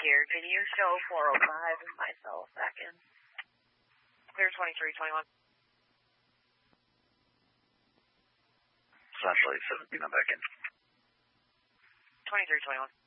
here. Can you show 405 and myself back in? Clear 2321. Essentially 17, I'm back in. 2321.